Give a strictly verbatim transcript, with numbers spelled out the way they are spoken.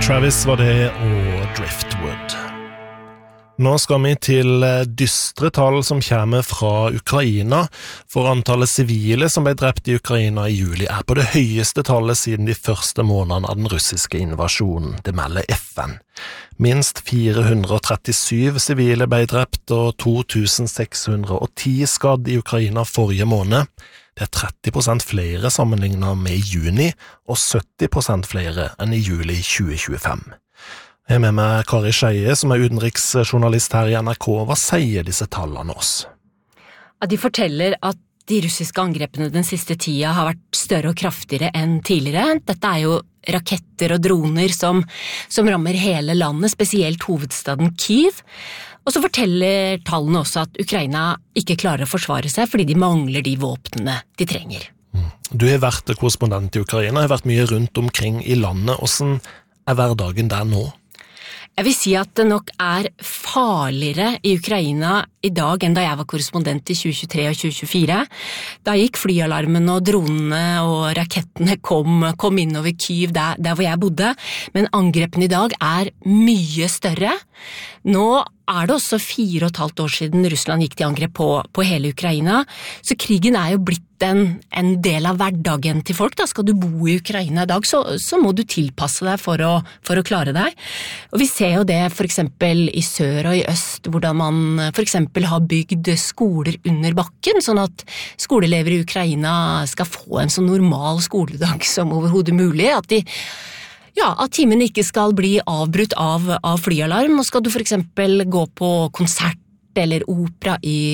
Travis var det og Driftwood. Nå skal vi til dystre tall som kommer fra Ukraina, for antallet sivile som ble drept i Ukraina i juli er på det høyeste tallet siden de første månedene av den russiske invasjonen, det melder F N. Minst fire hundre og trettisju sivile ble drept og to tusen seks hundre og ti skadd i Ukraina forrige måned. Det er tretti prosent flere sammenlignet med juni, og sytti prosent flere enn i juli tjue tjuefem. Jeg er med meg Kari Skeie, som er utenriksjournalist her i N R K. Hva sier disse tallene oss? Ja, de forteller at de russiske angrepene den siste tida har vært større og kraftigere enn tidligere. Dette er jo raketter og droner som, som rammer hele landet, spesielt hovedstaden Kyiv. Og så forteller tallene også at Ukraina ikke klarer å forsvare seg fordi de mangler de våpnene de trenger. Du har vært korrespondent i Ukraina, har vært mye rundt omkring i landet. Hvordan er hverdagen der nå? Jeg vil si at det nok er farligere i Ukraina i dag enn da jeg var korrespondent i tjue tjuetre og tjue tjuefire. Da gikk flyalarmen og dronene og rakettene kom, kom innover Kyiv der, der hvor jeg bodde, men angrepene i dag er mye større. Nå er det også fire og et halvt år siden Russland gikk til angrep på, på hele Ukraina, så krigen er jo blitt en, en del av hverdagen til folk. Da skal du bo i Ukraina i dag, så, så må du tilpasse deg for å, for å klare deg. Og vi ser jo det for eksempel i sør og i øst, hvordan man for eksempel har bygd skoler under bakken, sånn at skoleelever i Ukraina skal få en så normal skoledag som overhodet mulig, at de Ja, at timen ikke skal bli avbrutt av, av flyalarm, og skal du for eksempel gå på konsert eller opera i